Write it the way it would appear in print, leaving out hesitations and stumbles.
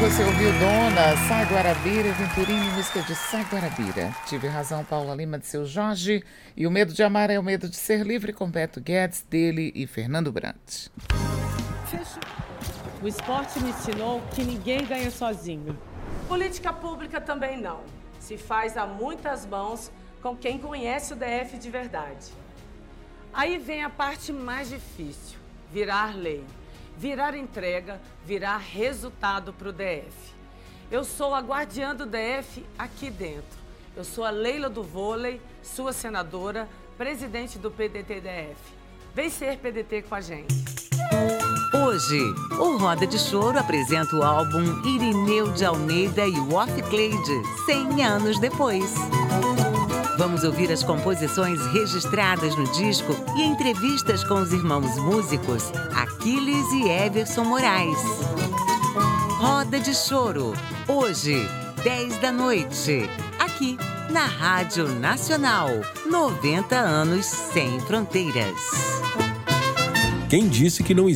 Você ouviu Dona, Sai Guarabira, Venturinho, música de Sai Guarabira. Tive razão, Paula Lima, de Seu Jorge. E O Medo de Amar é o Medo de Ser Livre, com Beto Guedes, dele e Fernando Brant. O esporte me ensinou que ninguém ganha sozinho. Política pública também não. Se faz a muitas mãos com quem conhece o DF de verdade. Aí vem a parte mais difícil, virar lei. Virar entrega, virar resultado para o DF. Eu sou a guardiã do DF aqui dentro. Eu sou a Leila do vôlei, sua senadora, presidente do PDT-DF. Vem ser PDT com a gente. Hoje, o Roda de Choro apresenta o álbum Irineu de Almeida e Worth Cleide, 100 anos depois. Vamos ouvir as composições registradas no disco e entrevistas com os irmãos músicos Aquiles e Everson Moraes. Roda de Choro, hoje, 10 da noite, aqui na Rádio Nacional. 90 anos sem fronteiras. Quem disse que não